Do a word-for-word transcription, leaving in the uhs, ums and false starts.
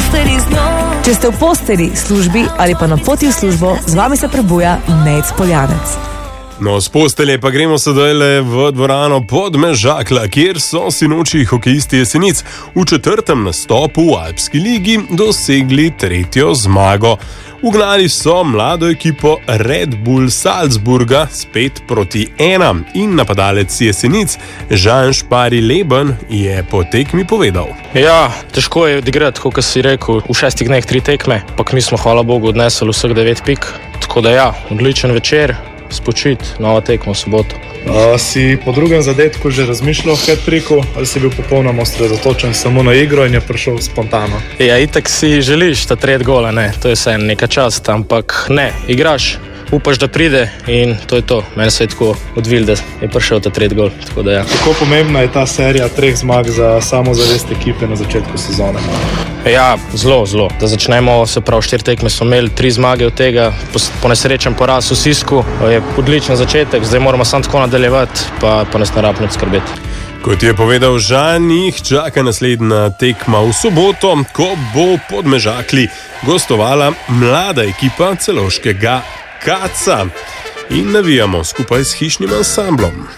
posteli z njo. Če ste v posteli, službi ali pa na poti v službo, z vami se prebuja Nejc Poljanec. No, z postelje pa gremo sedaj le v dvorano Podmežakla, kjer so sinoči hokejisti Jesenic v četrtem nastopu v Alpski ligi dosegli tretjo zmago. Ugnali so mlado ekipo Red Bull Salzburga s pet proti ena in napadalec Jesenic Žan Špari Leben je po tekmi povedal. Ja, težko je odigrati, kot si rekel, v šestih dneh tri tekme, ampak mi smo, hvala Bogu, odnesli vseh devet pik. Tako da ja, odličen večer, spočit, nova tekma v soboto. Uh, si po drugem zadetku že razmišljal o hat-tricku ali si bil popolnoma osredotočen samo na igro in je prišel spontano? Ja, itak si želiš ta tret gola, ne, to je vse neka čast, ampak ne, igraš, upaš, da pride in to je to. Meni se je tako odvil, da je prišel ta tret gol, tako da ja. Kako pomembna je ta serija treh zmag za samozavest ekipe na začetku sezone? Ja, zelo, zelo. Da začnemo, se pravi, štiri tekme smo imeli, tri zmage od tega, po, po nesrečen poraz v Sisku, je odličen začetek, zdaj moramo samo tako nadaljevati, pa, pa nas ne rabimo skrbeti. Kot je povedal Žan, jih čaka naslednja tekma v soboto, ko bo Podmežakli gostovala mlada ekipa celovškega Kaca. In navijamo skupaj s hišnim ansamblom.